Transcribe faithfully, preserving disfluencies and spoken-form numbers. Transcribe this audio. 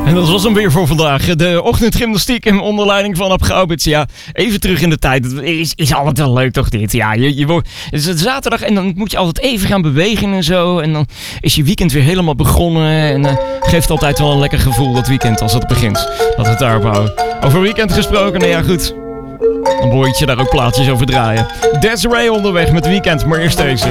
En dat was hem weer voor vandaag. De ochtendgymnastiek en onder leiding van Ab Gaubits. Ja, even terug in de tijd. Het is, is altijd wel leuk toch dit? Ja, je, je wordt, het is zaterdag en dan moet je altijd even gaan bewegen en zo. En dan is je weekend weer helemaal begonnen. En uh, geeft altijd wel een lekker gevoel dat weekend als het begint. Laten we het daarop houden. Over weekend gesproken, nou ja goed. Dan moet je daar ook plaatjes over draaien. Desiree onderweg met Weekend, maar eerst deze.